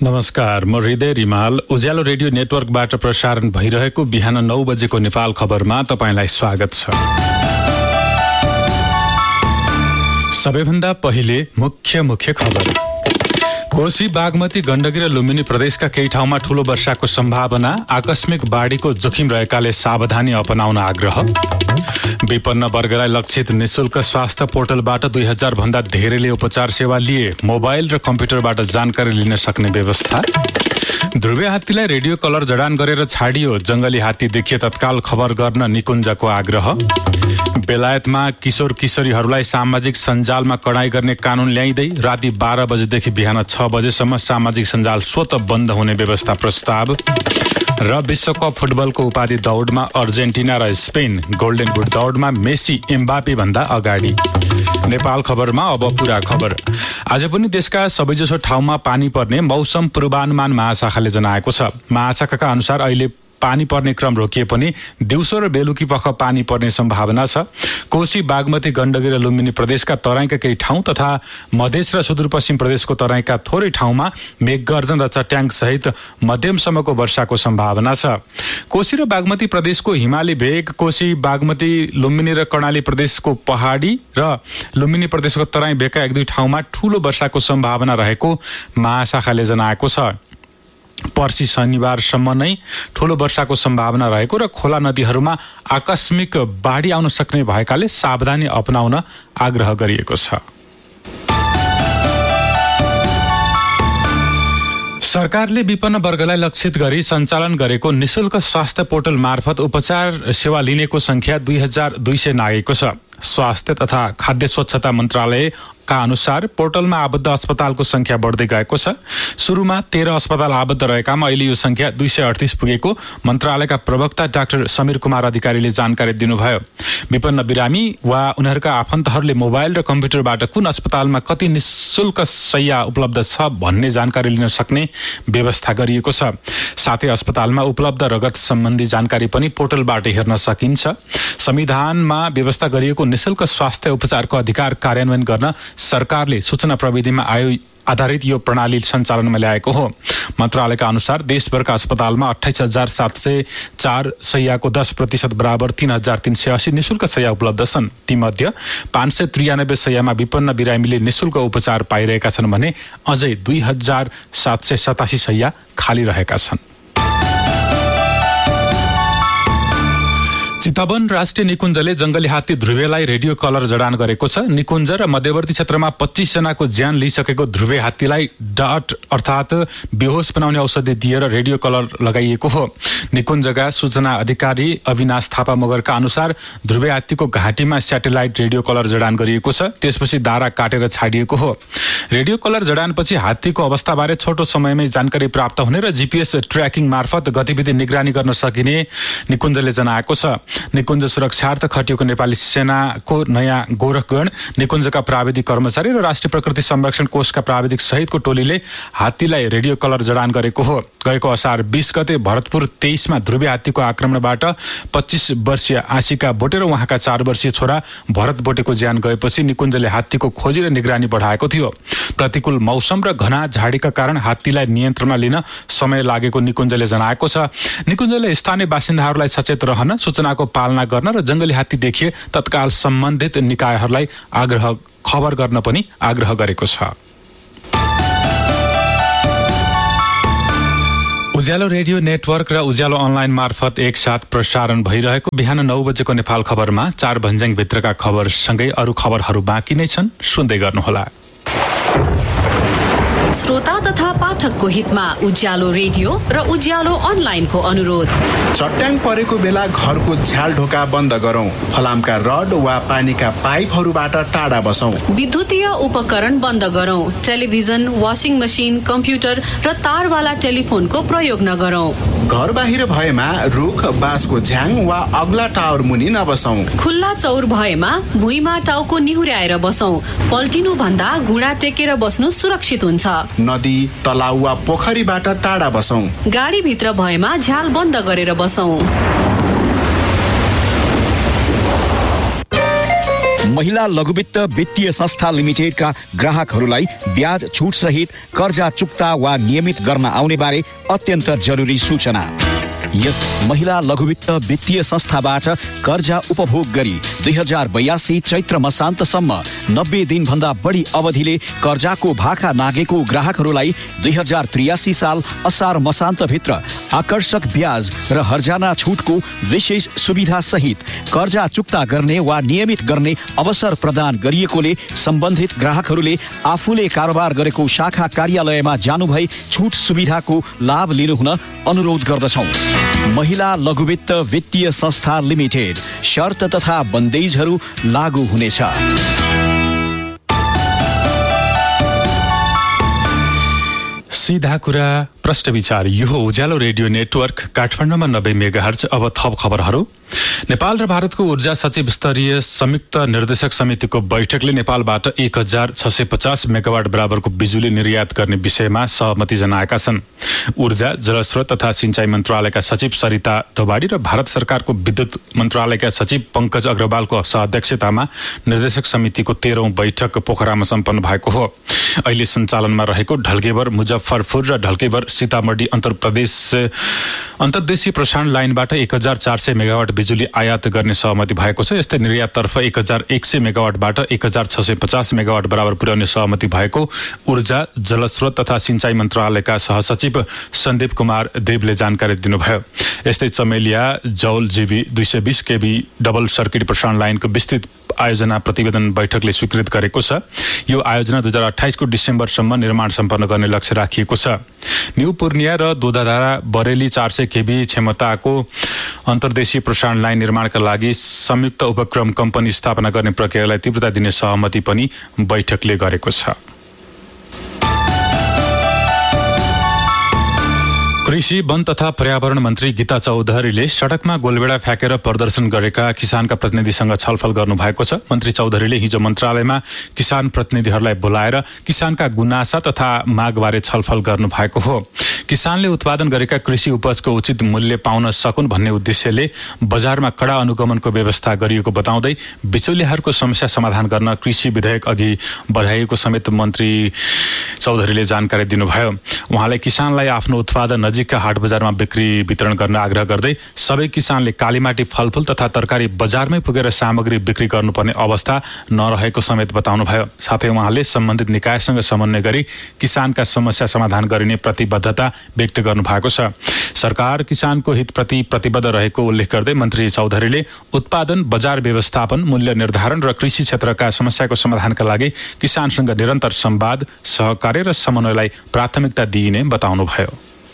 नमस्कार, म हृदय रिमाल। उज्यालो रेडियो नेटवर्कबाट प्रसारण भइरहेको बिहान 9 बजेको नेपाल खबरमा तपाईंलाई स्वागत छ। सबैभन्दा पहिले मुख्य खबर। कोशी, बागमती, गण्डकी र लुम्बिनी प्रदेशका केही ठाउँमा ठूलो वर्षाको सम्भावना, आकस्मिक बाढीको जोखिम रहेकाले सावधानी अपनाउन आग्रह। विपन्न वर्गलाई लक्षित निशुल्क स्वास्थ्य पोर्टलबाट 2000 भन्दा धेरैले उपचार सेवा लिए। मोबाइल र कम्प्युटरबाट जानकारी लिन सक्ने व्यवस्था। ध्रुवे हात्तीलाई रेडियो कलर जडान गरेर छाडियो। जंगली हात्ती देखिए तत्काल खबर गर्न निकुञ्जको आग्रह। बेलायतमा किशोर किशोरीहरूलाई सामाजिक सञ्जालमा कडाई गर्ने कानून ल्याइँदै राति 12 बजेदेखि बिहान 6 बजेसम्म सामाजिक सञ्जाल स्वतः बन्द हुने व्यवस्था प्रस्ताव। र विश्वकप फुटबलको उपाधि दौडमा अर्जेन्टिना र स्पेन, गोल्डन बुट दौडमा मेसी एम्बापे भन्दा अगाडि। नेपाल खबरमा अब पूरा खबर। आज पनि देशका सबैजसो ठाउँमा पानी पर्ने मौसम पूर्वानुमान महाशाखाले जनाएको छ। महाशाखाका अनुसार अहिले पानी पर्ने क्रम रोकिए पनि दिउँसो र बेलुकी पख पानी पर्ने सम्भावना छ। कोशी, बागमती, गण्डकी र लुम्बिनी प्रदेशका तराईका केही ठाउँ तथा मधेस र सुदूरपश्चिम प्रदेशको तराईका थोरै ठाउँमा मेघगर्जन र चट्याङ सहित मध्यमसम्मको वर्षाको सम्भावना छ। कोशी र बागमती प्रदेशको हिमाली भेग, कोशी, बागमती, लुम्बिनी र कर्णाली प्रदेशको पहाडी र लुम्बिनी प्रदेशको तराई भेगका 1-2 ठाउँमा ठूलो वर्षाको सम्भावना रहेको महाशाखाले जनाएको छ। पर्सि शनिबारसम्म नै ठूलो वर्षाको सम्भावना रहेको र खोला नदीहरूमा आकस्मिक बाढी आउन सक्ने भएकाले सावधानी अपनाउन आग्रह गरिएको छ। सरकारले विपन्न वर्गलाई लक्षित गरी सञ्चालन गरेको निशुल्क स्वास्थ्य पोर्टल मार्फत उपचार सेवा लिनेको संख्या 2200 नागेको छ। स्वास्थ्य तथा खाद्य स्वच्छता मन्त्रालयका अनुसार पोर्टलमा आबद्ध अस्पतालको संख्या बढ्दै गएको छ। सुरुमा 13 अस्पताल आबद्ध रहेकामा अहिले यो संख्या 238 पुगेको मन्त्रालयका प्रवक्ता डाक्टर समीर कुमार अधिकारीले जानकारी दिनुभयो। विपन्न बिरामी वा उनीहरूका आफन्तहरूले मोबाइल र कम्प्युटरबाट कुन अस्पतालमा कति निशुल्क शय्या उपलब्ध छ भन्ने जानकारी लिन सक्ने व्यवस्था गरिएको छ। साथै अस्पतालमा उपलब्ध रगत सम्बन्धी जानकारी पनि पोर्टलबाट हेर्न सकिन्छ। संविधानमा व्यवस्था गरिएको निशुल्क स्वास्थ्य उपचारको अधिकार कार्यान्वयन गर्न सरकारले सूचना प्रविधिमा आधारित यो प्रणाली सञ्चालनमा ल्याएको हो। मन्त्रालयका अनुसार देशभरका अस्पतालमा 28,704 शय्याको 10% बराबर 3,380 निशुल्क शय्या उपलब्ध छन्। तीमध्ये 593 शय्यामा विपन्न बिरामीले निशुल्क उपचार पाइरहेका छन् भने अझै 2,787 शय्या खाली रहेका छन्। चितवन राष्ट्रिय निकुञ्जले जंगली हात्ती ध्रुवेलाई रेडियो कलर जडान गरेको छ। निकुञ्ज र मध्यवर्ती क्षेत्रमा 25 जनाको ज्यान लिइसकेको ध्रुवे हात्तीलाई डाट अर्थात् बेहोस बनाउने औषधि दिएर रेडियो कलर लगाइएको हो। निकुञ्जका सूचना अधिकारी अविनाश थापा मगरका अनुसार ध्रुवे हात्तीको घाँटीमा स्याटेलाइट रेडियो कलर जडान गरिएको छ। त्यसपछि दारा काटेर छाडिएको हो। रेडियो कलर जडानपछि हात्तीको अवस्थाबारे छोटो समयमै जानकारी प्राप्त हुने र जीपीएस ट्र्याकिङ मार्फत गतिविधि निगरानी गर्न सकिने निकुञ्जले जनाएको छ। निकुञ्ज सुरक्षार्थ खटिएको नेपाली सेनाको नयाँ गोरखगण, निकुञ्जका प्राविधिक कर्मचारी र राष्ट्रिय प्रकृति संरक्षण कोषका प्राविधिक सहितको टोलीले हात्तीलाई रेडियो कलर जडान गरेको हो। गएको असार 20 गते भरतपुर 23 मा ध्रुवे हात्तीको आक्रमणबाट 25 वर्षीय आशिका बोटे र उहाँका 4 वर्षीय छोरा भरत बोटेको ज्यान गएपछि निकुञ्जले हात्तीको खोजी र निगरानी बढाएको थियो। प्रतिकूल मौसम र घना झाडीका कारण हात्तीलाई नियन्त्रणमा लिन समय लागेको निकुञ्जले जनाएको छ। निकुञ्जले स्थानीय बासिन्दाहरूलाई सचेत रहन, सूचनाको पालना गर्न र जंगली हात्ती देखिए तत्काल सम्बन्धित निकायहरूलाई खबर गर्न पनि आग्रह गरेको छ। उज्यालो रेडियो नेटवर्क र उज्यालो अनलाइन मार्फत एकसाथ प्रसारण भइरहेको बिहान 9 बजेको नेपाल खबरमा 4 भन्ज्याङ भित्रका खबरसँगै अरू खबरहरू बाँकी नै छन्, सुन्दै गर्नुहोला। श्रोता तथा पाठकको हितमा उज्यालो रेडियो र उज्यालो अनलाइनको अनुरोध। चट्याङ परेको बेला घरको झ्याल ढोका बन्द गरौँ। फलामका रड वा पानीका पाइपहरूबाट टाढा बसौँ। विद्युतीय उपकरण बन्द गरौँ। टेलिभिजन, वासिङ मसिन, कम्प्युटर र तारवाला टेलिफोनको प्रयोग नगरौँ। घर बाहिर भएमा रुख, बाँसको झ्याङ वा अग्ला टावर मुनि नबसौँ। खुल्ला चौर भएमा भुइँमा टाउको निहुर्याएर बसौँ। पल्टिनु भन्दा घुँडा टेकेर बस्नु सुरक्षित हुन्छ। नदी, तलाउ वा पोखरीबाट टाढा बसौँ। गाडी भित्र भएमा झ्याल बन्द गरेर बसौँ। महिला लघुवित्त वित्तीय संस्था लिमिटेडका ग्राहकहरूलाई ब्याज छुट सहित कर्जा चुक्ता वा नियमित गर्न आउने बारे अत्यन्त जरुरी सूचना। यस महिला लघुवित्त वित्तीय संस्थाबाट कर्जा उपभोग गरी 2082 चैत्र मसान्तसम्म 90 दिनभन्दा बढी अवधिले कर्जाको भाखा नागेको ग्राहकहरूलाई 2083 साल असार मसान्तभित्र आकर्षक ब्याज र हर्जाना छुटको विशेष सुविधा सहित कर्जा चुक्ता गर्ने वा नियमित गर्ने अवसर प्रदान गरिएकोले सम्बन्धित ग्राहकहरूले आफूले कारोबार गरेको शाखा कार्यालयमा जानुभई छुट सुविधाको लाभ लिनुहुन अनुरोध गर्दछौँ। महिला लघुवित्त वित्तीय संस्था लिमिटेड। शर्त तथा बन्देजहरू लागू हुनेछ। सीधा कुरा प्रश्न विचार। यो उज्यालो रेडियो नेटवर्क काठमाडौँमा 90 मेगाहर्ज। अब थप खबरहरू। नेपाल र भारतको ऊर्जा सचिव स्तरीय संयुक्त निर्देशक समितिको बैठकले नेपालबाट 1650 मेगावाट बराबरको बिजुली निर्यात गर्ने विषयमा सहमति जनाएका छन्। ऊर्जा, जलस्रोत तथा सिंचाई मन्त्रालयका सचिव सरिता धोबाडी र भारत सरकारको विद्युत मन्त्रालयका सचिव पंकज अग्रवालको सहअध्यक्षतामा निर्देशक समितिको 13औं बैठक पोखरामा सम्पन्न भएको हो। अहिले सञ्चालनमा रहेको ढल्केबर मुजफ्फरपुर र ढल्केबर सीतामढी अन्तर्देशीय प्रसारण लाइनबाट 1400 मेगावाट बिजुली आयात गर्ने सहमति भएको छ। यस्तै निर्याततर्फ 1100 मेगावाटबाट 1650 मेगावाट बराबर पुर्याउने सहमति भएको ऊर्जा, जलस्रोत तथा सिंचाई मन्त्रालयका सहसचिव सन्दीप कुमार देवले जानकारी दिनुभयो। यस्तै चमेलिया जौल जीबी 220 केबी डबल सर्किट प्रसारण लाइनको विस्तृत आयोजना प्रतिवेदन बैठकले स्वीकृत गरेको छ। यो आयोजना 2028 को डिसेम्बरसम्म निर्माण सम्पन्न गर्ने लक्ष्य राखिएको छ। न्यू पूर्णिया र दोधाधारा बरेली 400 केबी क्षमताको अन्तर्देशीय प्रसारण लाइन निर्माणका लागि संयुक्त उपक्रम कम्पनी स्थापना गर्ने प्रक्रियालाई तीव्रता दिने सहमति पनि बैठकले गरेको छ। कृषि, वन तथा पर्यावरण मन्त्री गीता चौधरीले सडकमा गोलबेडा फ्याँकेर प्रदर्शन गरेका किसानका प्रतिनिधिसँग छलफल गर्नुभएको छ। मन्त्री चौधरीले हिजो मन्त्रालयमा किसान प्रतिनिधिहरूलाई बोलाएर किसानका गुनासा तथा मागबारे छलफल गर्नुभएको हो। किसानले उत्पादन गरेका कृषि उपजको उचित मूल्य पाउन सकुन् भन्ने उद्देश्यले बजारमा कडा अनुगमनको व्यवस्था गरिएको बताउँदै बिचौलियाहरूको समस्या समाधान गर्न कृषि विधेयक अघि बढाइएको समेत मन्त्री चौधरीले जानकारी दिनुभयो। उहाँले किसानलाई आफ्नो उत्पादन नजिकका हाट बजारमा बिक्री वितरण गर्न आग्रह गर्दै सबै किसानले कालीमाटी फलफूल तथा तरकारी बजारमै पुगेर सामग्री बिक्री गर्नुपर्ने अवस्था नरहेको समेत बताउनुभयो। साथै उहाँले सम्बन्धित निकायसँग समन्वय गरी किसानका समस्या समाधान गरिने प्रतिबद्धता व्यक्त गर्नु भएको छ। सरकार किसानको हितप्रति प्रतिबद्ध रहेको उल्लेख गर्दै मन्त्री चौधरीले उत्पादन, बजार व्यवस्थापन, मूल्य निर्धारण र कृषि क्षेत्रका समस्याको समाधानका लागि किसानसँग निरन्तर संवाद, सहकार्य र समन्वयलाई प्राथमिकता दिइने बताउनुभयो।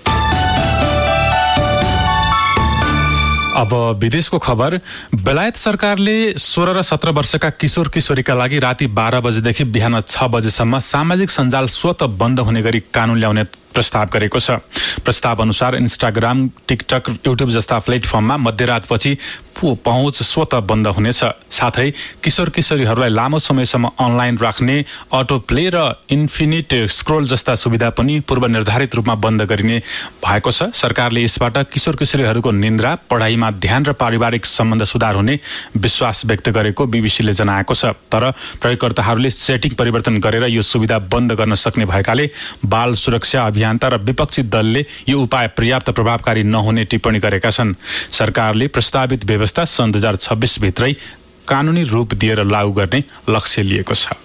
अब विदेशको खबर। बेलायत सरकारले 16 र 17 वर्षका किशोर किशोरीका लागि राति 12 बजेदेखि बिहान 6 बजेसम्म सामाजिक सञ्जाल स्वतः बन्द हुने गरी कानून ल्याउने प्रस्ताव गरेको छ। प्रस्ताव अनुसार इन्स्टाग्राम, टिकटक, युट्युब जस्ता प्लेटफर्ममा मध्यरातपछि पहुँच स्वतः बन्द हुनेछ। साथै किशोर किशोरीहरूलाई लामो समयसम्म अनलाइन राख्ने अटो प्ले र इन्फिनिट स्क्रोल जस्ता सुविधा पनि पूर्व निर्धारित रूपमा बन्द गरिने भएको छ। सरकारले यसबाट किशोर किशोरीहरूको निन्द्रा, पढाइमा ध्यान र पारिवारिक सम्बन्ध सुधार हुने विश्वास व्यक्त गरेको बीबीसीले जनाएको छ। तर प्रयोगकर्ताहरूले सेटिङ परिवर्तन गरेर यो सुविधा बन्द गर्न सक्ने भएकाले बाल सुरक्षा अभियन्ता र विपक्षी दलले यो उपाय पर्याप्त प्रभावकारी नहुने टिप्पणी गरेका छन्। सरकारले प्रस्तावित व्यवस्था सन् 2026 भित्रै कानुनी रूप दिएर लागू गर्ने लक्ष्य लिएको छ।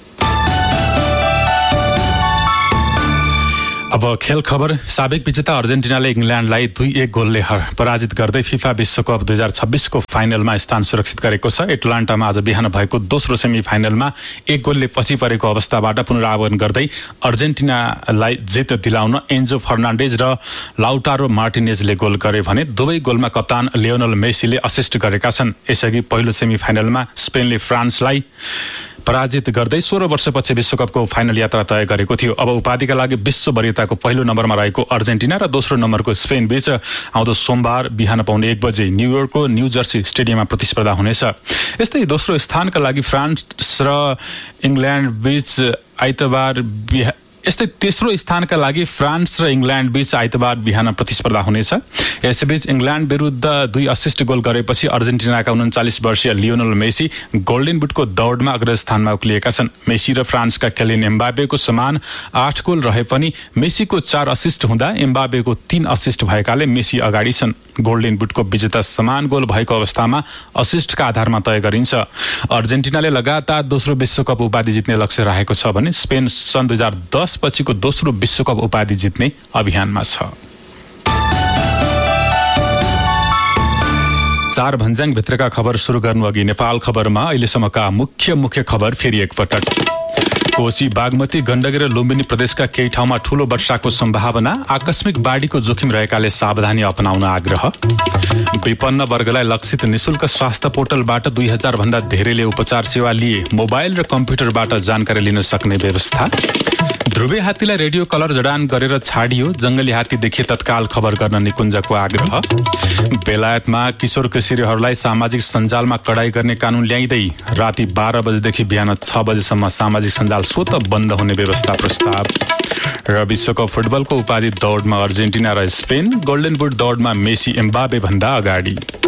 अब खेल खबर। साबिक विजेता अर्जेन्टिनाले इङ्ल्यान्डलाई 2-1 गोलले पराजित गर्दै फिफा विश्वकप 2026 को फाइनलमा स्थान सुरक्षित गरेको छ। एटलान्टामा आज बिहान भएको दोस्रो सेमी फाइनलमा 1 गोलले पछि परेको अवस्थाबाट पुनरावलोकन गर्दै अर्जेन्टिनालाई जित दिलाउन एन्जो फर्नान्डेज र लाउटारो मार्टिनेजले गोल गरे भने दुवै गोलमा कप्तान लियोनल मेसीले असिस्ट गरेका छन्। यसअघि पहिलो सेमी फाइनलमा स्पेनले फ्रान्सलाई पराजित गर्दै 16 वर्षपछि विश्वकपको फाइनल यात्रा तय गरेको थियो। अब उपाधिका लागि विश्व वरियताको पहिलो नम्बरमा रहेको अर्जेन्टिना र दोस्रो नम्बरको स्पेन बीच आउँदो सोमबार बिहान पाउने 1 बजे न्युयोर्कको न्यू जर्सी स्टेडियममा प्रतिस्पर्धा हुनेछ। यस्तै दोस्रो स्थानका लागि फ्रान्स र इङ्ल्यान्ड बीच आइतबार यस्तै तेस्रो स्थानका लागि फ्रान्स र इङ्ल्यान्ड बीच आइतबार बिहान प्रतिस्पर्धा हुनेछ। यसैबीच इङ्ल्यान्ड विरुद्ध 2 असिस्ट गोल गरेपछि अर्जेन्टिनाका 39 वर्षीय लियोनल मेसी गोल्डन बुटको दौडमा अग्रस्थानमा उक्लिएका छन्। मेसी र फ्रान्सका किलियन एम्बापेको समान 8 गोल रहे पनि मेसीको 4 असिस्ट हुँदा एम्बापेको 3 असिस्ट भएकाले मेसी अगाडि छन्। गोल्डन बुटको विजेता समान गोल भएको अवस्थामा असिस्टका आधारमा तय गरिन्छ। अर्जेन्टिनाले लगातार दोस्रो विश्वकप उपाधि जित्ने लक्ष्य राखेको छ भने स्पेन सन् 2010 पछिको दोस्रो विश्वकप उपाधि जित्ने अभियानमा छ। 4 भन्ज्याङ भित्रका खबर सुरु गर्नु अघि नेपाल खबरमा अहिलेसम्मका मुख्य खबर फेरि एकपटक। कोशी, बागमती, गण्डकी र लुम्बिनी प्रदेशका केही ठाउँमा ठूलो वर्षाको सम्भावना, आकस्मिक बाढीको जोखिम रहेकाले सावधानी अपनाउन आग्रह। विपन्न वर्गलाई लक्षित निशुल्क स्वास्थ्य पोर्टलबाट 2000 भन्दा धेरैले उपचार सेवा लिए। मोबाइल र कम्प्युटरबाट जानकारी लिन सक्ने व्यवस्था। ध्रुवे हात्तीलाई रेडियो कलर जडान गरेर छाडियो। जंगली हात्ती देखिए तत्काल खबर गर्न निकुञ्जको आग्रह। बेलायतमा किशोर किशोरीहरूलाई सामाजिक सञ्जालमा कडाई गर्ने कानून ल्याइँदै राति 12 बजेदेखि बिहान 6 बजेसम्म सामाजिक सञ्जाल स्वत बन्द हुने व्यवस्था प्रस्ताव। र विश्वकप फुटबलको उपाधि दौडमा अर्जेन्टिना र स्पेन, गोल्डन बुट दौडमा मेसी एम्बापे भन्दा अगाडि।